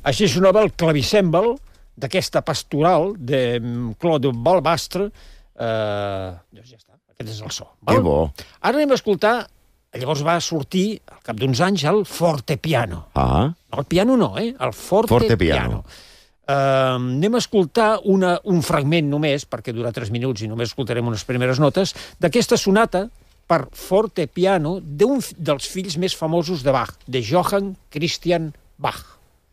Així sonava el clavicèmbal d'aquesta pastoral de Claude Balbastre. Doncs ja està, aquest és el so. Que bo. Ara anem a escoltar, llavors va sortir, al cap d'uns anys, el fortepiano. Ah. El piano no, el fortepiano. Anem a escoltar un fragment només, perquè dura 3 minuts i només escoltarem unes primeres notes, d'aquesta sonata per fortepiano d'un dels fills més famosos de Bach, de Johann Christian Bach.